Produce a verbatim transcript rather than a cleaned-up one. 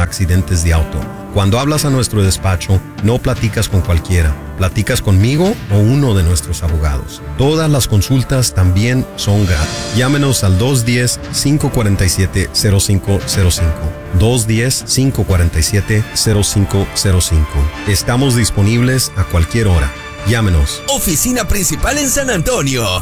accidentes de auto. Cuando hablas a nuestro despacho, no platicas con cualquiera. Platicas conmigo o uno de nuestros abogados. Todas las consultas también son gratis. Llámenos al dos uno cero, cinco cuatro siete, cero cinco cero cinco. dos uno cero, cinco cuatro siete, cero cinco cero cinco. Estamos disponibles a cualquier hora. Llámenos. Oficina principal en San Antonio.